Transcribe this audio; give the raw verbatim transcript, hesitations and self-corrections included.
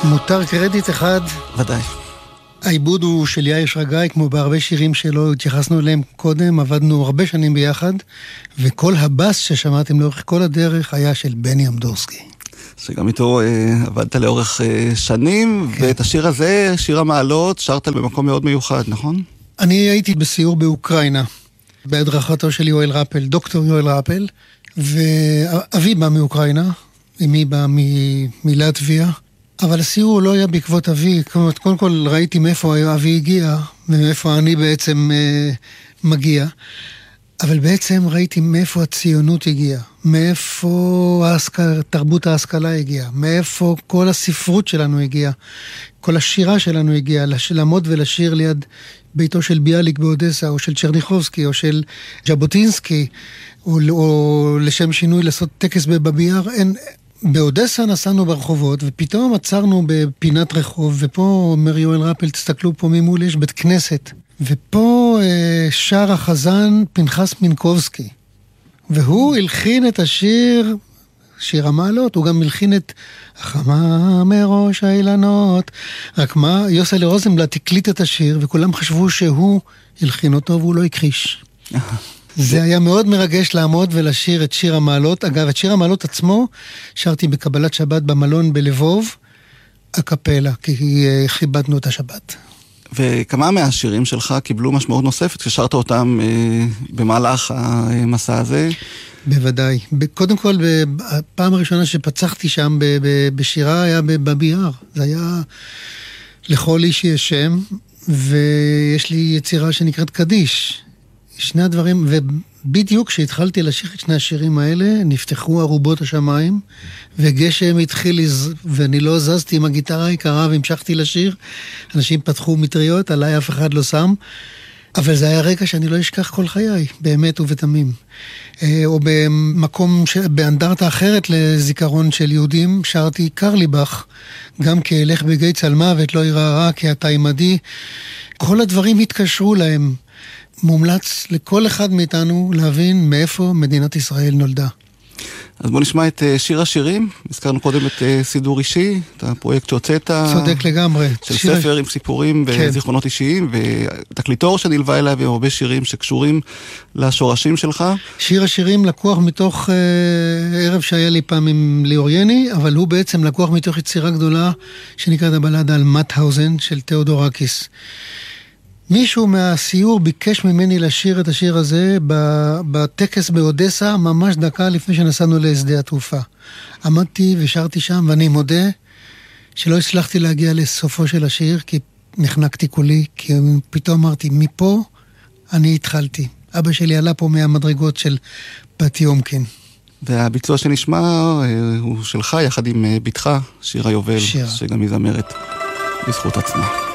מותר קרדיט אחד? ודאי. העיבוד הוא של יאיר שרגאי, כמו בהרבה שירים שלו, התייחסנו אליהם קודם, עבדנו הרבה שנים ביחד, וכל הבאס ששמעתם לאורך כל הדרך היה של בני אמדורסקי. שגם איתו אה, עבדת לאורך אה, שנים, כן. ואת השיר הזה, שיר המעלות, שרת במקום מאוד מיוחד, נכון? אני הייתי בסיור באוקראינה, בהדרכתו של יואל רפל, דוקטור יואל רפל, ואבי בא מאוקראינה, אמי בא מ- מלטביה, אבל הסיור לא היה בעקבות אבי, כלומר, קודם כל ראיתי מאיפה אבי הגיע, ומאיפה אני בעצם אה, מגיע, אבל בעצם ראיתי מאיפה הציונות הגיעה, מאיפה ההשכלה, תרבות ההשכלה הגיעה, מאיפה כל הספרות שלנו הגיעה, כל השירה שלנו הגיעה, לעמוד ולשיר ליד ביתו של ביאליק באודסה, או של צ'רניחובסקי, או של ז'בוטינסקי, או, או לשם שינוי לעשות טקס בבאבי-יאר. אין... באודסה נסענו ברחובות, ופתאום עצרנו בפינת רחוב, ופה אומר יואל רפל, תסתכלו פה ממול, יש בית כנסת. ופה אה, שר החזן פנחס מינקובסקי. והוא הלחין את השיר, שיר המעלות, הוא גם הלחין את החמה מראש האילנות. רק מה, יוסלה רוזנבלט הקליט את השיר, וכולם חשבו שהוא הלחין אותו, והוא לא הכחיש. זה היה מאוד מרגש לעמוד ולשיר את שיר המעלות. אגב, את שיר המעלות עצמו שרתי בקבלת שבת במלון בלבוב, הקפלה, כי חיבדנו את השבת. וכמה מהשירים שלך קיבלו משמעות נוספת, כששרת אותם אה, במהלך המסע הזה? בוודאי. קודם כל, הפעם הראשונה שפצחתי שם ב- ב- בשירה היה בבאבי-יאר. זה היה לכל איש יש שם, ויש לי יצירה שנקראת קדיש. שני הדברים, ובדיוק כשהתחלתי לשיר את שני השירים האלה, נפתחו ארובות השמיים, וגשם התחיל, ואני לא זזתי עם הגיטרה היקרה, והמשכתי לשיר. אנשים פתחו מטריות, עליי אף אחד לא שם, אבל זה היה רגע שאני לא אשכח כל חיי, באמת ובתמים. או במקום, באנדרטה אחרת לזיכרון של יהודים, שרתי קרליבך, גם כאלך בגיא צלמוות, לא יראה רע, כי אתה עמדי. כל הדברים התקשרו להם. מומלץ לכל אחד מאיתנו להבין מאיפה מדינת ישראל נולדה. אז בוא נשמע את שיר השירים. הזכרנו קודם את סידור אישי, את הפרויקט שהוצאת. צודק לגמרי. של שיר... ספר עם סיפורים כן. וזיכרונות אישיים, ותקליטור שנלווה אליו עם הרבה שירים שקשורים לשורשים שלך. שיר השירים לקוח מתוך אה, ערב שהיה לי פעם עם ליאור יני, אבל הוא בעצם לקוח מתוך יצירה גדולה שנקראת הבלדה על מאטהאוזן של תיאודור אקיס. מישהו מהסיור ביקש ממני לשיר את השיר הזה בטקס באודסה, ממש דקה לפני שנסענו לשדה התעופה. עמדתי ושרתי שם, ואני מודה שלא הצלחתי להגיע לסופו של השיר, כי נחנקתי כולי, כי פתאום אמרתי, מפה אני התחלתי. אבא שלי עלה פה מהמדרגות של פתי יומקין. והביצוע שנשמע הוא שלך, יחד עם בתך, שיר היובל, שיר. שגם היא זמרת בזכות עצמה.